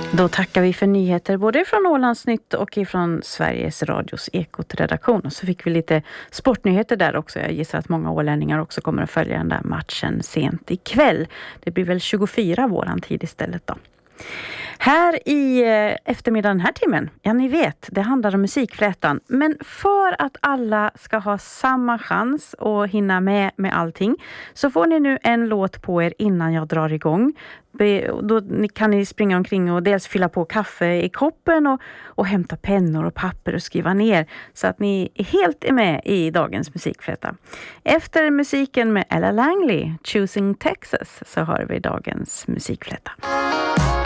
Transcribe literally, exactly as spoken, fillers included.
Då tackar vi för nyheter både från Ålandsnytt och från Sveriges Radios Ekot-redaktion. Och så fick vi lite sportnyheter där också. Jag gissar att många ålänningar också kommer att följa den där matchen sent ikväll. Det blir väl tjugofyra våran tid istället då. Här i eftermiddag den här timmen, ja ni vet, det handlar om musikflätan. Men för att alla ska ha samma chans att hinna med med allting så får ni nu en låt på er innan jag drar igång. Då kan ni springa omkring och dels fylla på kaffe i koppen och, och hämta pennor och papper och skriva ner så att ni är helt med i dagens musikfläta. Efter musiken med Ella Langley, Choosing Texas, så har vi dagens musikfläta.